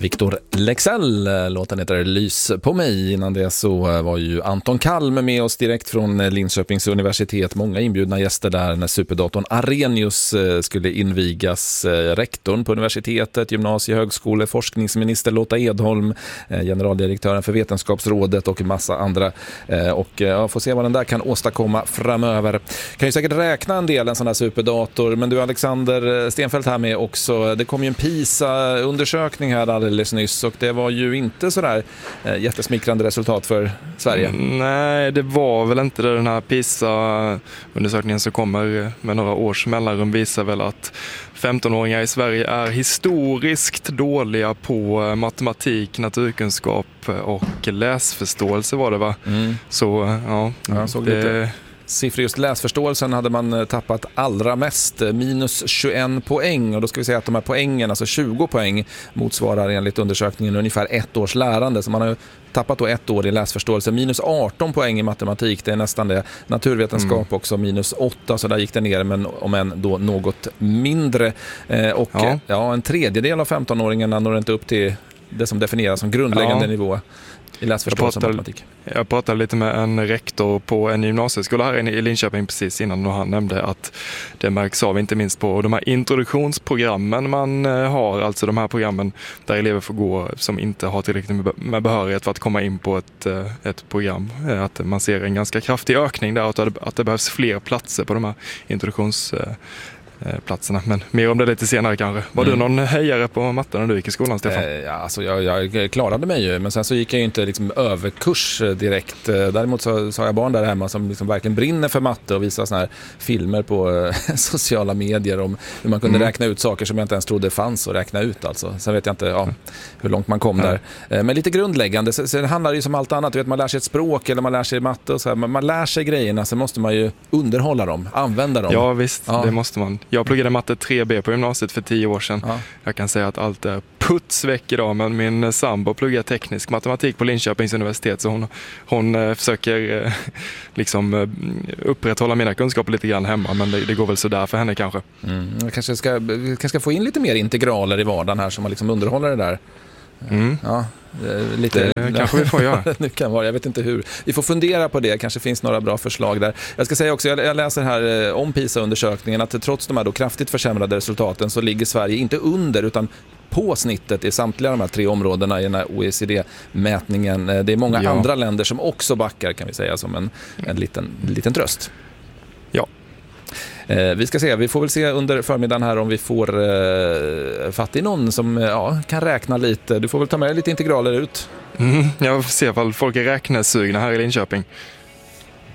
Victor Leksell, låten heter Lys på mig. Innan det så var ju Anton Kalm med oss direkt från Linköpings universitet. Många inbjudna gäster där när superdatorn Arrhenius skulle invigas. Rektorn på universitetet, gymnasie, högskole, forskningsminister Lotta Edholm, generaldirektören för Vetenskapsrådet och massa andra. Och får se vad den där kan åstadkomma framöver. Kan ju säkert räkna en del en sån här superdator. Men du Alexander Stenfeldt här med också. Det kom ju en PISA-undersökning här alldeles nyss och det var ju inte sådär jättesmickrande resultat för Sverige. Nej, det var väl inte det. Den här PISA-undersökningen som kommer med några års mellanrum visar väl att 15-åringar i Sverige är historiskt dåliga på matematik, naturkunskap och läsförståelse var det va? Så ja, jag såg lite siffror. Just läsförståelsen hade man tappat allra mest, minus 21 poäng. Och då ska vi säga att de här poängen, alltså 20 poäng, motsvarar enligt undersökningen ungefär ett års lärande. Så man har tappat då ett år i läsförståelse. Minus 18 poäng i matematik, det är nästan det. Naturvetenskap också, minus 8, så där gick det ner, men om än då något mindre. Och en tredjedel av 15-åringarna når inte upp till det som definieras som grundläggande nivå i läsförståelse och matematik. Jag pratade lite med en rektor på en gymnasieskola här i Linköping precis innan och han nämnde att det märks av inte minst på de här introduktionsprogrammen man har, alltså de här programmen där elever får gå som inte har tillräckligt med behörighet för att komma in på ett program. Att man ser en ganska kraftig ökning där och att det behövs fler platser på de här introduktionsplatserna. Men mer om det lite senare kanske. Var du någon hejare på matten när du gick i skolan, Stefan? Alltså jag klarade mig ju, men sen så gick jag ju inte liksom överkurs direkt. Däremot så har jag barn där hemma som liksom verkligen brinner för matte och visar såna här filmer på sociala medier om hur man kunde räkna ut saker som jag inte ens trodde fanns att räkna ut. Alltså. Sen vet jag inte hur långt man kom där. Men lite grundläggande. Sen handlar det ju som allt annat. Du vet, man lär sig ett språk eller man lär sig matte och så här. Man lär sig grejerna, så måste man ju underhålla dem, använda dem. Ja visst, det måste man. Jag pluggade matte 3B på gymnasiet för 10 år sedan. Ja. Jag kan säga att allt är putsväck idag, men min sambo pluggar teknisk matematik på Linköpings universitet, så hon försöker liksom upprätthålla mina kunskaper lite grann hemma, men det går väl så där för henne kanske. Jag kanske ska få in lite mer integraler i vardagen här som man liksom underhåller det där. Ja, lite kanske vi får göra. Nu kan vara, jag vet inte hur. Vi får fundera på det, kanske finns några bra förslag där. Jag ska säga också, jag läser här om PISA-undersökningen att trots de här då kraftigt försämrade resultaten så ligger Sverige inte under utan på snittet i samtliga de här 3 områdena i den här OECD-mätningen. Det är många andra länder som också backar, kan vi säga, som en liten tröst. Ja. Vi ska se, vi får väl se under förmiddagen här om vi får fatt i någon som kan räkna lite. Du får väl ta med lite integraler ut. Jag får se ifall folk är räknesugna här i Linköping.